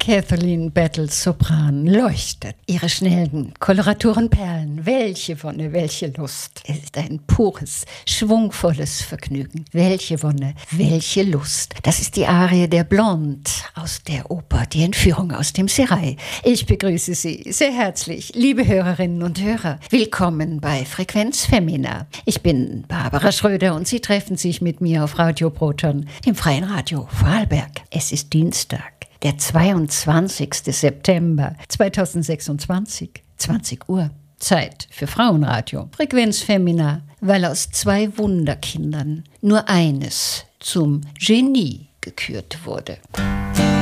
Kathleen Battles Sopran leuchtet. Ihre schnellen Koloraturen perlen. Welche Wonne, welche Lust. Es ist ein pures, schwungvolles Vergnügen. Welche Wonne, welche Lust. Das ist die Arie der Blonde aus der Oper Die Entführung aus dem Serail. Ich begrüße Sie sehr herzlich, liebe Hörerinnen und Hörer. Willkommen bei Frequenz Femina. Ich bin Barbara Schröder und Sie treffen sich mit mir auf Radio Proton, dem freien Radio Vorarlberg. Es ist Dienstag, der 22. September 2026, 20 Uhr. Zeit für Frauenradio. Frequenz Femina, weil aus zwei Wunderkindern nur eines zum Genie gekürt wurde.